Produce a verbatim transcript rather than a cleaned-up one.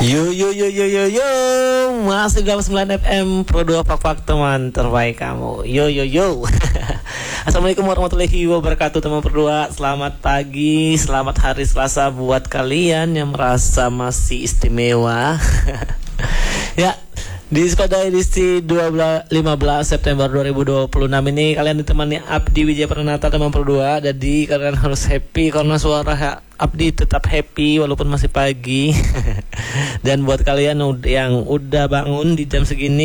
Yo yo yo yo yo yo, masih dalam sembilan F M Pro dua Pak Pak, teman terbaik kamu. Yo yo yo. Assalamualaikum warahmatullahi wabarakatuh, teman Pro dua. Selamat pagi, selamat hari Selasa buat kalian yang merasa masih istimewa. Ya, di pada edisi lima belas September dua ribu dua puluh enam ini kalian ditemani Abdi Wijaya Pranata, teman Pro dua. Jadi kalian harus happy karena suara Abdi tetap happy walaupun masih pagi. Dan buat kalian yang udah bangun di jam segini,